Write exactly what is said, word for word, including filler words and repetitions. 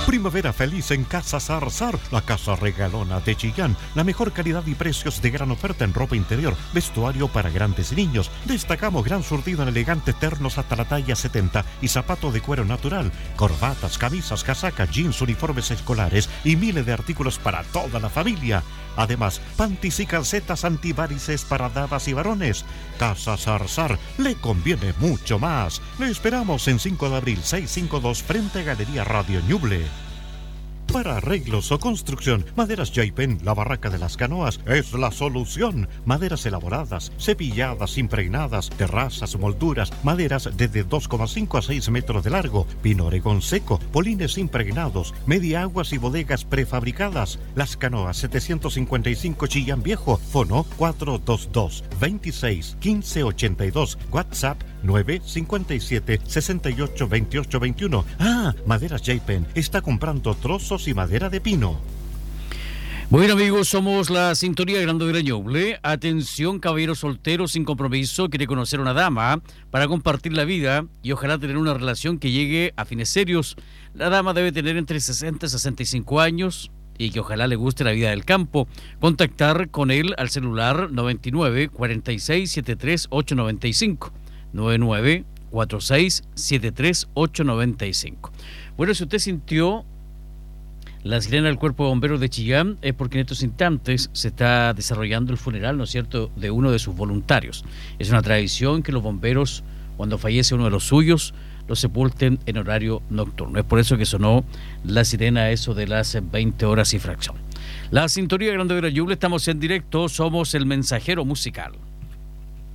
Primavera feliz en Casa Zarzar, la casa regalona de Chillán. La mejor calidad y precios de gran oferta en ropa interior, vestuario para grandes y niños. Destacamos gran surtido en elegantes ternos hasta la talla setenta y zapatos de cuero natural, corbatas, camisas, casacas, jeans, uniformes escolares y miles de artículos para toda la familia. Además, panties y calcetas antivarices para damas y varones. Casa Zarzar le conviene mucho más. Le esperamos en cinco de abril, seiscientos cincuenta y dos, frente a Galería Radio Ñuble. Para arreglos o construcción, Maderas Yaipen, la barraca de las canoas, es la solución. Maderas elaboradas, cepilladas, impregnadas, terrazas, molduras, maderas desde dos coma cinco a seis metros de largo, pino oregón seco, polines impregnados, media aguas y bodegas prefabricadas. Las canoas setecientos cincuenta y cinco Chillán Viejo, fono cuatro dos dos, veintiséis, quince ochenta y dos, WhatsApp nueve cinco siete, seis ocho, veintiocho veintiuno. Ah, Maderas Yaipen está comprando trozos y madera de pino. Bueno, amigos, somos la sintonía grande de la Ñuble. Atención, caballero soltero sin compromiso, quiere conocer a una dama para compartir la vida y ojalá tener una relación que llegue a fines serios. La dama debe tener entre sesenta y sesenta y cinco años y que ojalá le guste la vida del campo. Contactar con él al celular noventa y nueve, cuarenta y seis, setenta y tres, ochocientos noventa y cinco. noventa y nueve, cuarenta y seis, setenta y tres, ochocientos noventa y cinco. Bueno, si usted sintió la sirena del Cuerpo de Bomberos de Chillán, es porque en estos instantes se está desarrollando el funeral, ¿no es cierto?, de uno de sus voluntarios. Es una tradición que los bomberos, cuando fallece uno de los suyos, lo sepulten en horario nocturno. Es por eso que sonó la sirena a eso de las veinte horas y fracción. La sintonía grande de la Ñuble, estamos en directo, somos el mensajero musical.